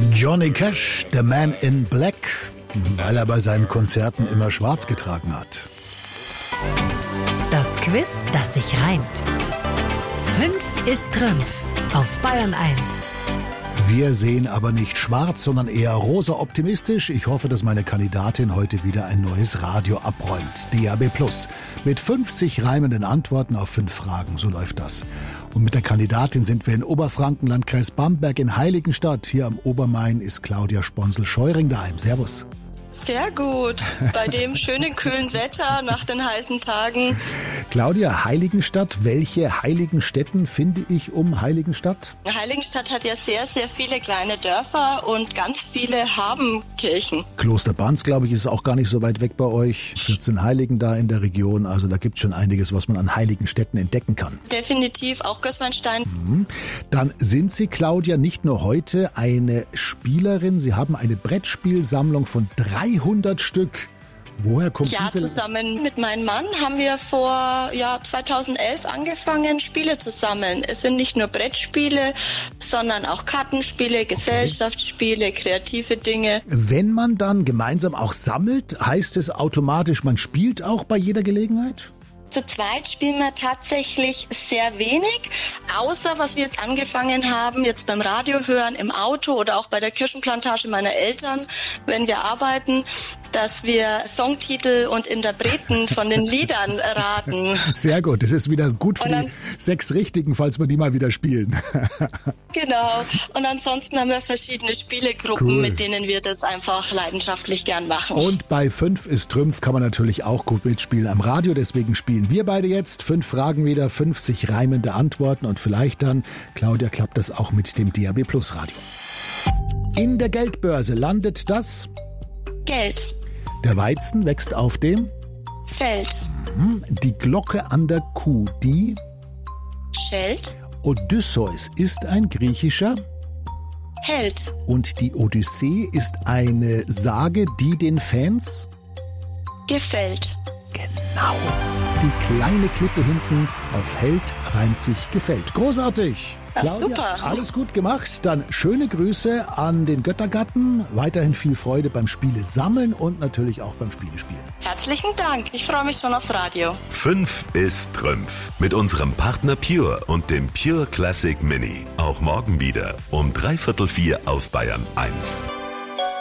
Johnny Cash, The Man in Black, weil er bei seinen Konzerten immer schwarz getragen hat. Das Quiz, das sich reimt. 5 ist Trümpf auf Bayern 1. Wir sehen aber nicht schwarz, sondern eher rosa optimistisch. Ich hoffe, dass meine Kandidatin heute wieder ein neues Radio abräumt. DAB+. Mit 50 reimenden Antworten auf 5 Fragen. So läuft das. Und mit der Kandidatin sind wir in Oberfranken, Landkreis Bamberg in Heiligenstadt. Hier am Obermain ist Claudia Sponsel-Scheuring daheim. Servus. Sehr gut. Bei dem schönen, kühlen Wetter nach den heißen Tagen. Claudia, Heiligenstadt. Welche heiligen Stätten finde ich um Heiligenstadt? Heiligenstadt hat ja sehr, sehr viele kleine Dörfer und ganz viele haben Kirchen. Kloster Banz, glaube ich, ist auch gar nicht so weit weg bei euch. 14 Heiligen da in der Region. Also da gibt es schon einiges, was man an heiligen Städten entdecken kann. Definitiv, auch Gößweinstein. Dann sind Sie, Claudia, nicht nur heute eine Spielerin. Sie haben eine Brettspielsammlung von 300 Stück. Woher kommt diese? Zusammen mit meinem Mann haben wir vor 2011 angefangen, Spiele zu sammeln. Es sind nicht nur Brettspiele, sondern auch Kartenspiele, Gesellschaftsspiele, kreative Dinge. Wenn man dann gemeinsam auch sammelt, heißt es automatisch, man spielt auch bei jeder Gelegenheit? Zu zweit spielen wir tatsächlich sehr wenig, außer was wir jetzt angefangen haben, jetzt beim Radio hören, im Auto oder auch bei der Kirschenplantage meiner Eltern, wenn wir arbeiten, dass wir Songtitel und Interpreten von den Liedern raten. Sehr gut, das ist wieder gut für die 6 Richtigen, falls wir die mal wieder spielen. Genau, und ansonsten haben wir verschiedene Spielegruppen, mit denen wir das einfach leidenschaftlich gern machen. Und bei 5 ist Trümpf kann man natürlich auch gut mitspielen am Radio, deswegen spielen wir beide jetzt 5 Fragen wieder, 50 reimende Antworten und vielleicht dann, Claudia, klappt das auch mit dem DAB+ Radio. In der Geldbörse landet das Geld. Der Weizen wächst auf dem Feld. Die Glocke an der Kuh, die Schellt. Odysseus ist ein griechischer Held. Und die Odyssee ist eine Sage, die den Fans gefällt. Genau. Die kleine Klippe hinten auf Held reimt sich gefällt. Großartig. Claudia, super. Alles gut gemacht. Dann schöne Grüße an den Göttergatten. Weiterhin viel Freude beim Spiele sammeln und natürlich auch beim Spiele spielen. Herzlichen Dank. Ich freue mich schon aufs Radio. 5 ist Trümpf. Mit unserem Partner Pure und dem Pure Classic Mini. Auch morgen wieder um 3/4 auf Bayern 1.